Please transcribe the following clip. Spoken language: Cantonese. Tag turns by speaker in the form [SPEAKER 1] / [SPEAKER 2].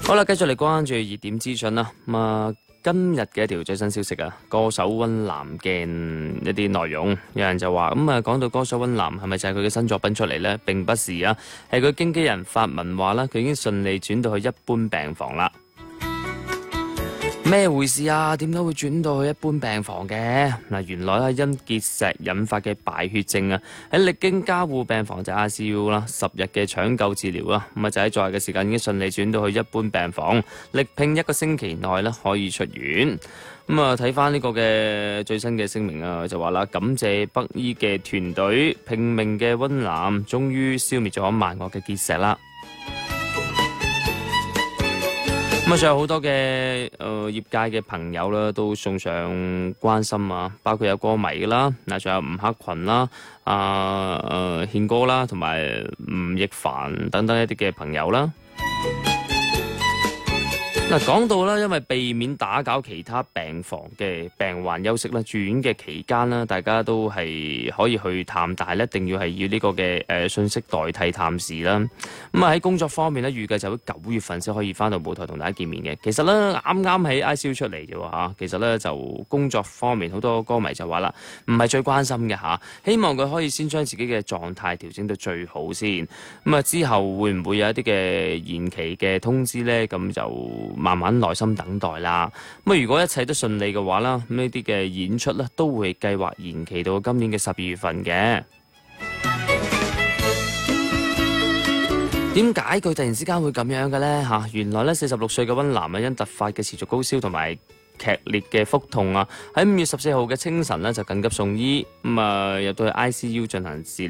[SPEAKER 1] 好啦，繼續嚟關注熱點資訊啦。今日嘅一條最新消息啊，歌手溫嵐嘅一啲內容，有人就話講到歌手溫嵐係咪就係佢嘅新作品出嚟呢？並不是啊，係佢經紀人發文話啦，佢已經順利轉到去一般病房啦。咩回事啊？點解會轉到去一般病房嘅？原來係因結石引發嘅敗血症啊，喺歷經加護病房就 ICU 啦，10日嘅搶救治療啦，就喺昨日嘅時間已經順利轉到去一般病房，力拼1個星期內咧可以出院。睇翻呢個嘅最新嘅聲明啊，就話啦，感謝北醫嘅團隊拼命嘅溫嵐，終於消滅咗萬惡嘅結石啦。仲有好多嘅業界嘅朋友啦，都送上關心啊，包括有歌迷啦，仲有吳克群啦、憲哥啦，同埋吳亦凡等等一啲嘅朋友啦。講到啦，因為避免打攪其他病房嘅病患休息啦，住院嘅期間啦，大家都係可以去探，但係一定要係要呢個嘅信息代替探視啦。喺工作方面咧，預計就會9月份先可以翻到舞台同大家見面嘅。其實咧，啱啱喺 ICU 出嚟啫喎。其實咧就工作方面，好多歌迷就話啦，唔係最關心嘅嚇，希望佢可以先將自己嘅狀態調整到最好先。之後會唔會有一啲嘅延期嘅通知咧？咁就慢慢耐心等待啦。如果一切都順利嘅話啦，呢啲嘅演出咧都會計劃延期到今年嘅12月份嘅。點解佢突然之間會咁樣嘅呢？原來咧46歲嘅溫嵐因突發嘅持續高燒同埋劇烈嘅腹痛啊，喺5月14號嘅清晨咧就緊急送醫，入到去 ICU 進行治療。